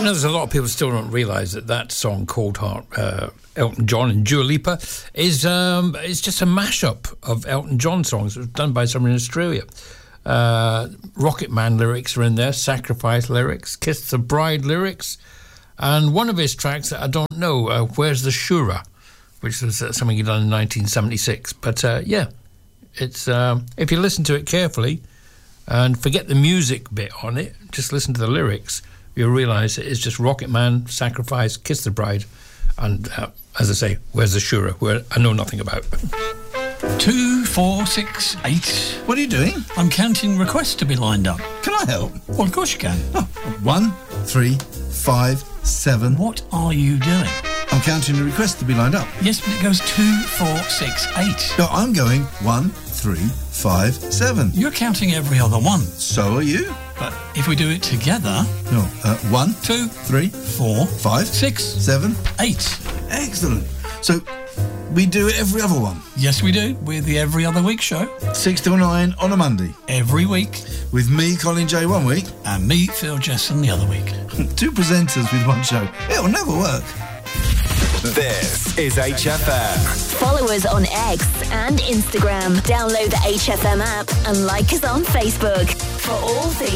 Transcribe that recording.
You know, there's a lot of people still don't realise that song, Cold Heart, Elton John and Dua Lipa, is just a mashup of Elton John songs. It was done by someone in Australia. Rocket Man lyrics are in there, Sacrifice lyrics, Kiss the Bride lyrics, and one of his tracks that I don't know, Where's the Shura, which was something he done in 1976. But yeah, it's if you listen to it carefully and forget the music bit on it, just listen to the lyrics, you'll realise it's just Rocket Man, Sacrifice, Kiss the Bride, and as I say, Where's the Shura, where I know nothing about. 2, 4, 6, 8. What are you doing? I'm counting requests to be lined up. Can I help? Well, of course you can. Oh, 1, 3, 5, 7. What are you doing? I'm counting the requests to be lined up. Yes, but it goes 2, 4, 6, 8. No, I'm going 1, 3, 5, 7. You're counting every other one. So are you? But if we do it together... No, 1, 2, 3, 4, 5, 6, 7, 8. Excellent. So we do every other one? Yes, we do. We're the Every Other Week show. 6 till 9 on a Monday. Every week. With me, Colin J, one week. And me, Phil Jesson, the other week. 2 presenters with one show. It'll never work. This is HFM. Follow us on X and Instagram. Download the HFM app and like us on Facebook. For all things